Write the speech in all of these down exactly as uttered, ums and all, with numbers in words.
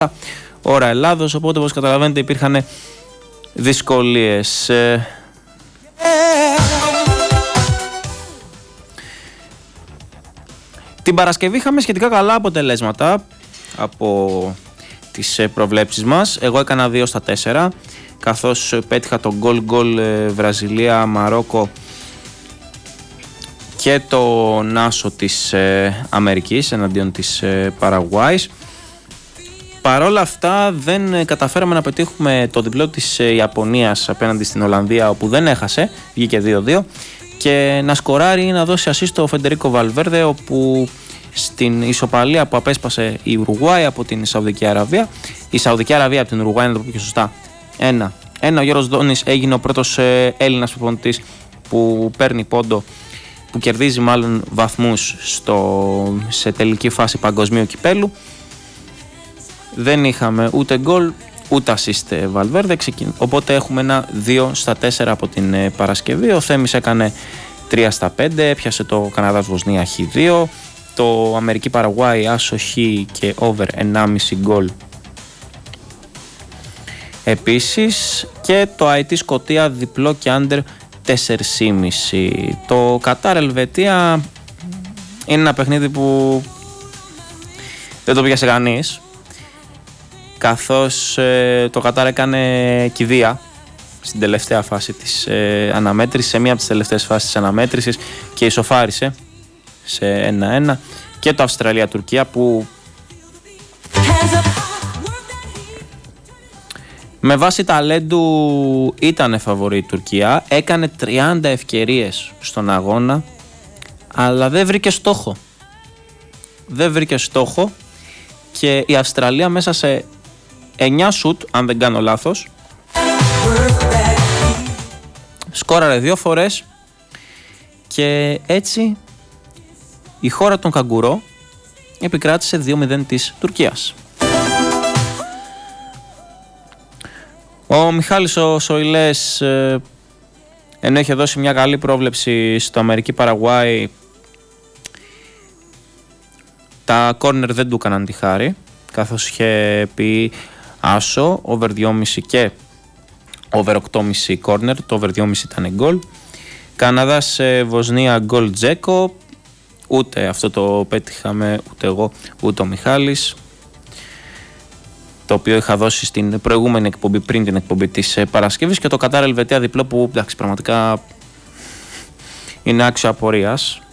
ώρα Ελλάδος, οπότε όπως καταλαβαίνετε υπήρχαν δυσκολίες. Ε... Την Παρασκευή είχαμε σχετικά καλά αποτελέσματα από τις προβλέψεις μας. Εγώ έκανα δύο στα τέσσερα, καθώς πέτυχα το γκολ γκολ Βραζιλία, Μαρόκο και το νάσο της Αμερικής εναντίον της Παραγουάης. Παρόλα αυτά δεν καταφέραμε να πετύχουμε το διπλό της Ιαπωνίας απέναντι στην Ολλανδία, όπου δεν έχασε, βγήκε δύο δύο, και να σκοράρει ή να δώσει ασίστ ο Φεντερίκο Βαλβέρδε, όπου στην ισοπαλία που απέσπασε η Ουρουγουάη από την Σαουδική Αραβία, η Σαουδική Αραβία από την Ουρουγουάη, να το πω πιο σωστά, ένα. Ένα, ο Γιώργος Δόνης έγινε ο πρώτος Έλληνας προπονητής που παίρνει πόντο, που κερδίζει μάλλον βαθμούς στο, σε τελική φάση παγκοσμίου κυπέλου. Δεν είχαμε ούτε γκολ ούτε ασίστ Βαλβέρδε, οπότε έχουμε ένα δύο στα τέσσερα από την Παρασκευή. Ο Θέμης έκανε τρία στα πέντε, έπιασε το Καναδάς Βοσνία χ δύο, το Αμερική Παραγουάη άσο χ και over ενάμιση γκολ επίσης, και το άι τι Σκωτία διπλό και under τέσσερα κόμμα πέντε. Το Κατάρ Ελβετία είναι ένα παιχνίδι που δεν το πιάσε κανείς, καθώς ε, το Κατάρ έκανε κηδεία στην τελευταία φάση της ε, αναμέτρησης, σε μία από τις τελευταίες φάσεις της αναμέτρησης, και ισοφάρισε σε ένα ένα, και το Αυστραλία-Τουρκία που με βάση ταλέντου ήταν φαβορή η Τουρκία, έκανε τριάντα ευκαιρίες στον αγώνα, αλλά δεν βρήκε στόχο. Δεν βρήκε στόχο και η Αυστραλία μέσα σε εννιά σουτ, αν δεν κάνω λάθος, σκόραρε δύο φορές, και έτσι η χώρα των καγκουρό επικράτησε δύο μηδέν της Τουρκίας. Ο Μιχάλης ο Σοηλές, ε, ενώ είχε δώσει μια καλή πρόβλεψη στο Αμερική Παραγουάη, τα κόρνερ δεν του έκαναν τη χάρη, καθώς είχε πει άσο, over δυόμισι και over οκτώ κόμμα πέντε κόρνερ, το over δυόμισι ήταν γκολ. Καναδάς Βοσνία γκολ Τζέκο, ούτε αυτό το πέτυχαμε ούτε εγώ ούτε ο Μιχάλης, το οποίο είχα δώσει στην προηγούμενη εκπομπή, πριν την εκπομπή της Παρασκευής, και το Κατάρ Ελβετία διπλό που εντάξει, πραγματικά είναι άξιο απορίας.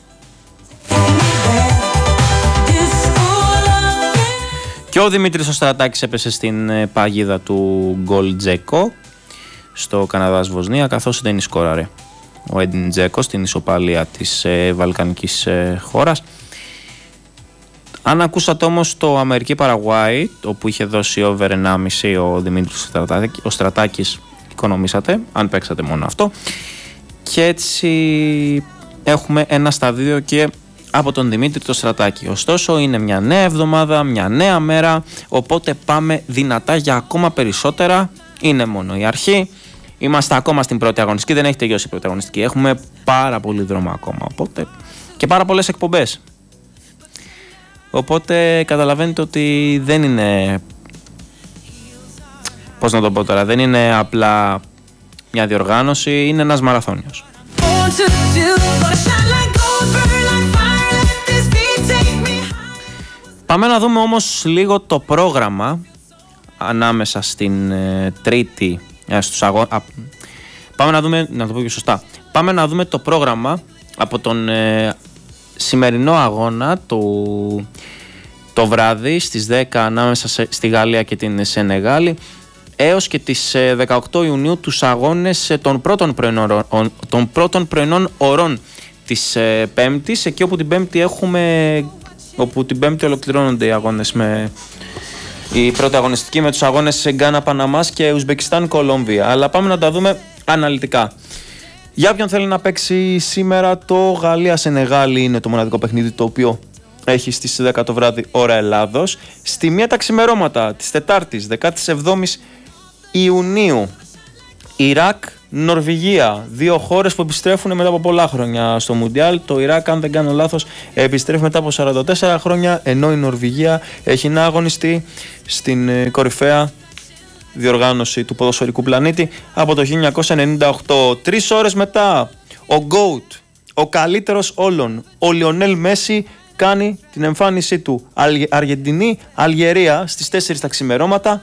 Και ο Δημήτρης ο Στρατάκης έπεσε στην παγίδα του γκολ Τζέκο στο Καναδάς Βοσνία, καθώς δεν σκόραρε ο Έντιν Τζέκο στην ισοπαλία της ε, βαλκανικής ε, χώρας. Αν ακούσατε όμως το Αμερική Παραγουάη, όπου είχε δώσει over ενάμιση ο Δημήτρης ο Στρατάκης, οικονομήσατε, αν παίξατε μόνο αυτό, και έτσι έχουμε ένα στα δύο και από τον Δημήτρη το Στρατάκη. Ωστόσο είναι μια νέα εβδομάδα, μια νέα μέρα, οπότε πάμε δυνατά για ακόμα περισσότερα. Είναι μόνο η αρχή. Είμαστε ακόμα στην πρώτη αγωνιστική, δεν έχει τελειώσει η πρώτη αγωνιστική. Έχουμε πάρα πολύ δρόμο ακόμα, οπότε, και πάρα πολλές εκπομπές. Οπότε καταλαβαίνετε ότι δεν είναι, πώς να το πω τώρα, δεν είναι απλά μια διοργάνωση, είναι ένας μαραθώνιος. Πάμε να δούμε όμως λίγο το πρόγραμμα ανάμεσα στην ε, τρίτη, ε, στους αγώ... Α, πάμε να δούμε, να το πω και σωστά, πάμε να δούμε το πρόγραμμα από τον ε, σημερινό αγώνα το, το βράδυ στις δέκα ανάμεσα σε, στη Γαλλία και την Σενεγάλη, έως και τις ε, δεκαοκτώ Ιουνίου τους αγώνες ε, των, πρώτων πρωινών, των πρώτων πρωινών ωρών της ε, Πέμπτης, εκεί όπου την Πέμπτη έχουμε, όπου την Πέμπτη ολοκληρώνονται οι αγώνες, με η πρώτη αγωνιστική με τους αγώνες Γκάνα Παναμάς και Ουσμπεκιστάν Κολομβία. Αλλά πάμε να τα δούμε αναλυτικά. Για όποιον θέλει να παίξει σήμερα, το Γαλλία Σενεγάλη είναι το μοναδικό παιχνίδι το οποίο έχει στις δέκα το βράδυ ώρα Ελλάδος. Στη μία τα ξημερώματα της Τετάρτης δεκαεπτά Ιουνίου Ιράκ, Νορβηγία. Δύο χώρες που επιστρέφουν μετά από πολλά χρόνια στο Μουντιάλ. Το Ιράκ, αν δεν κάνω λάθος, επιστρέφει μετά από σαράντα τέσσερα χρόνια, ενώ η Νορβηγία έχει να αγωνιστεί στην κορυφαία διοργάνωση του ποδοσφαιρικού πλανήτη από το χίλια εννιακόσια ενενήντα οκτώ. Τρεις ώρες μετά, ο γκόουτ, ο καλύτερος όλων, ο Λιονέλ Μέση, κάνει την εμφάνισή του. Αργεντινή, Αλγερία στις τέσσερις τα ξημερώματα.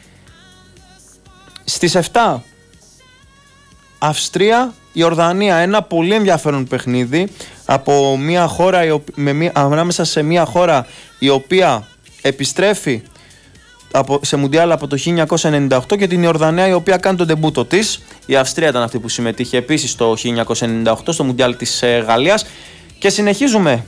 Στις επτά, Αυστρία, Ιορδανία. Ένα πολύ ενδιαφέρον παιχνίδι από μια χώρα, με μια, ανάμεσα σε μια χώρα η οποία επιστρέφει από, σε Μουντιάλ από το χίλια εννιακόσια ενενήντα οκτώ και την Ιορδανία η οποία κάνει τον ντεμπούτο της. Η Αυστρία ήταν αυτή που συμμετείχε επίσης το χίλια εννιακόσια ενενήντα οκτώ στο Μουντιάλ της ε, Γαλλίας. Και συνεχίζουμε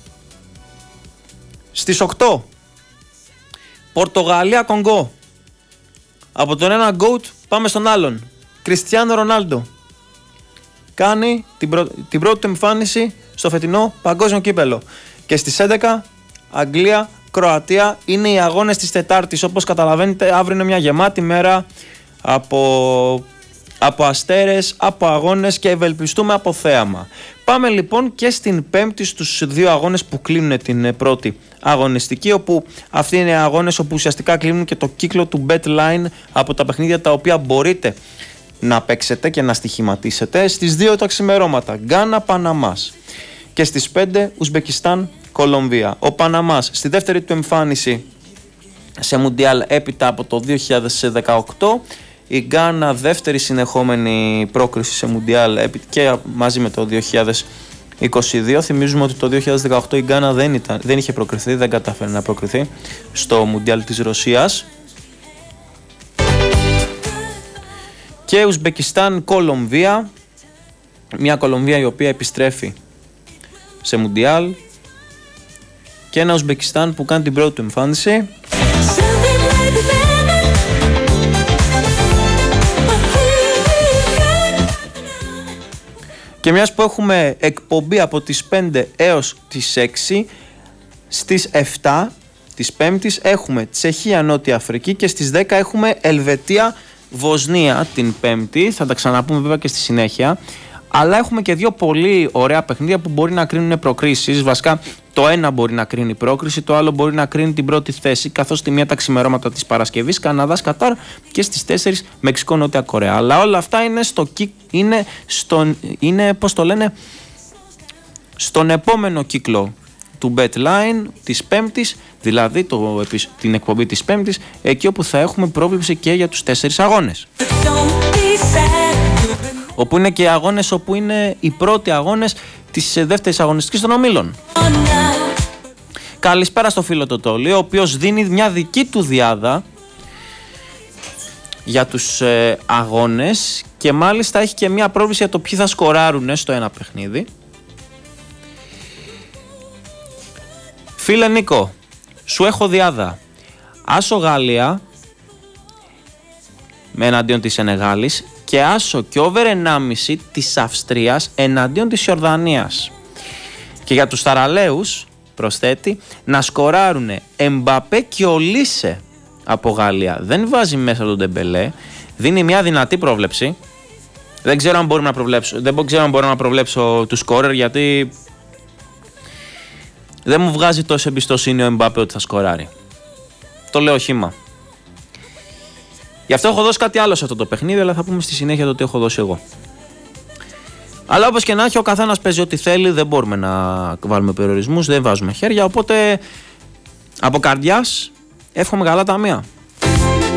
στις οκτώ, Πορτογαλία, Κονγκό. Από τον ένα γκόουτ πάμε στον άλλον. Κριστιάνο Ρονάλντο κάνει την, πρω... την πρώτη του εμφάνιση στο φετινό παγκόσμιο κύπελο. Και στις έντεκα, Αγγλία, Κροατία. Είναι οι αγώνες της Τετάρτης. Όπως καταλαβαίνετε, αύριο είναι μια γεμάτη μέρα από, από αστέρες, από αγώνες και ευελπιστούμε από θέαμα. Πάμε λοιπόν και στην Πέμπτη στους δύο αγώνες που κλείνουν την πρώτη αγωνιστική, όπου αυτοί είναι αγώνες όπου ουσιαστικά κλείνουν και το κύκλο του Bet Line από τα παιχνίδια τα οποία μπορείτε να παίξετε και να στοιχηματίσετε στις δύο τα ξημερώματα. Γκάνα, Παναμάς. Και στις πέντε, Ουσμπεκιστάν, Κολομβία. Ο Παναμάς στη δεύτερη του εμφάνιση σε Μουντιάλ έπειτα από το δύο χιλιάδες δεκαοκτώ. Η Γκάνα δεύτερη συνεχόμενη πρόκριση σε Μουντιάλ και μαζί με το δύο χιλιάδες είκοσι δύο. Θυμίζουμε ότι το δύο χιλιάδες δεκαοκτώ η Γκάνα δεν, ήταν, δεν είχε προκριθεί, δεν κατάφερε να προκριθεί στο Μουντιάλ της Ρωσίας. Και Ουσμπεκιστάν, Κολομβία. Μια Κολομβία η οποία επιστρέφει σε Μουντιάλ. Και ένα Ουσμπεκιστάν που κάνει την πρώτη του εμφάνιση. Και μιας που έχουμε εκπομπή από τις πέντε έως τις έξι, στις επτά της Πέμπτης έχουμε Τσεχία, Νότια Αφρική και στις δέκα έχουμε Ελβετία, Βοσνία την Πέμπτη. Θα τα ξαναπούμε βέβαια και στη συνέχεια. Αλλά έχουμε και δύο πολύ ωραία παιχνίδια που μπορεί να κρίνουν προκρίσεις. Βασικά το ένα μπορεί να κρίνει πρόκριση, το άλλο μπορεί να κρίνει την πρώτη θέση. Καθώς τη μία τα ξημερώματα της Παρασκευής, Καναδάς, Κατάρ και στις τέσσερις Μεξικό, Νότια Κορέα. Αλλά όλα αυτά είναι, στο, είναι, στον, είναι πώς το λένε, στον επόμενο κύκλο του Bet Line της Πέμπτης, δηλαδή το, την εκπομπή της Πέμπτης, εκεί όπου θα έχουμε πρόβλεψη και για τους τέσσερις αγώνες. Όπου είναι και αγώνες όπου είναι οι πρώτοι αγώνες της δεύτερης αγωνιστικής των ομίλων. Καλησπέρα στο φίλο το Τόλι, ο οποίος δίνει μια δική του διάδα για τους ε, αγώνες και μάλιστα έχει και μια πρόβληση για το ποιοι θα σκοράρουν στο ένα παιχνίδι. Φίλε Νίκο, σου έχω διάδα. Άσο Γαλλία με εναντίον της Σενεγάλης και άσο και over ενάμιση της Αυστρίας εναντίον της Ιορδανίας. Και για τους θαραλέους προσθέτει να σκοράρουν Εμπαπέ και Ολίσε από Γαλλία. Δεν βάζει μέσα τον Ντεμπελέ, δίνει μια δυνατή πρόβλεψη. Δεν ξέρω αν μπορώ να προβλέψω, δεν ξέρω αν μπορώ να προβλέψω του σκόρερ, γιατί δεν μου βγάζει τόσο εμπιστοσύνη ο Εμπαπέ ότι θα σκοράρει. Το λέω χύμα. Γι' αυτό έχω δώσει κάτι άλλο σε αυτό το παιχνίδι, αλλά θα πούμε στη συνέχεια το τι έχω δώσει εγώ. Αλλά όπως και να έχει, ο καθένας παίζει ό,τι θέλει, δεν μπορούμε να βάλουμε περιορισμούς, δεν βάζουμε χέρια, οπότε από καρδιάς εύχομαι καλά ταμεία.